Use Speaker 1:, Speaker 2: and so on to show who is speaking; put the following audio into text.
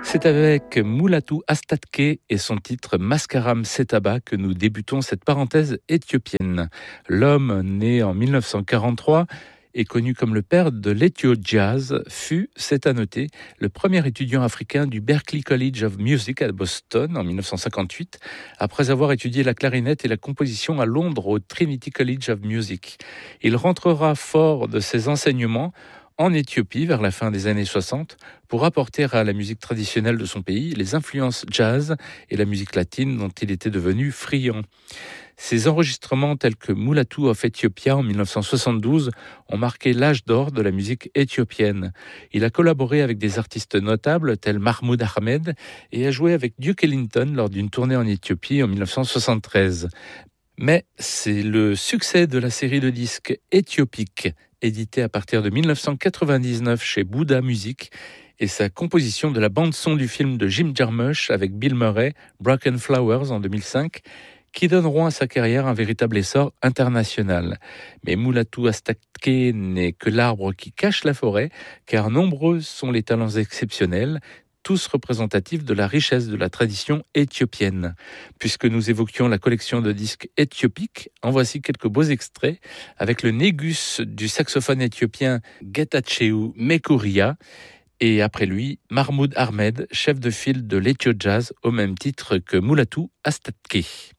Speaker 1: C'est avec Mulatu Astatke et son titre Maskaram Setaba que nous débutons cette parenthèse éthiopienne. L'homme, né en 1943 et connu comme le père de l'Ethio Jazz, fut, c'est à noter, le premier étudiant africain du Berklee College of Music à Boston en 1958, après avoir étudié la clarinette et la composition à Londres au Trinity College of Music. Il rentrera fort de ses enseignements en Éthiopie vers la fin des années 60 pour apporter à la musique traditionnelle de son pays les influences jazz et la musique latine dont il était devenu friand. Ses enregistrements tels que Mulatu of Ethiopia en 1972 ont marqué l'âge d'or de la musique éthiopienne. Il a collaboré avec des artistes notables tels Mahmoud Ahmed et a joué avec Duke Ellington lors d'une tournée en Éthiopie en 1973. Mais c'est le succès de la série de disques Éthiopique, édité à partir de 1999 chez Bouddha Music, et sa composition de la bande-son du film de Jim Jarmusch avec Bill Murray, Broken Flowers en 2005, qui donneront à sa carrière un véritable essor international. Mais Mulatu Astatke n'est que l'arbre qui cache la forêt, car nombreux sont les talents exceptionnels, tous représentatifs de la richesse de la tradition éthiopienne. Puisque nous évoquions la collection de disques éthiopiques, en voici quelques beaux extraits avec le négus du saxophone éthiopien Getachew Mekouria et après lui, Mahmoud Ahmed, chef de file de l'Ethio Jazz au même titre que Mulatu Astatke.